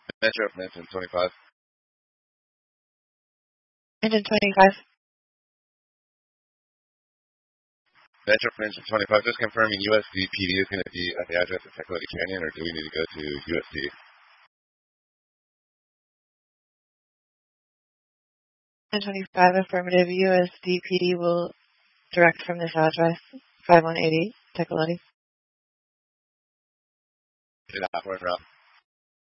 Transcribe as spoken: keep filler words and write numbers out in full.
Metro from engine twenty-five. Engine twenty-five. Metro from engine twenty-five, just confirming U S D P D is going to be at the address of Tecolodi Canyon, or do we need to go to U S D? Engine twenty-five, affirmative. U S D P D will direct from this address, five one eight eight, Tecolodi. Did that for us, Ralph?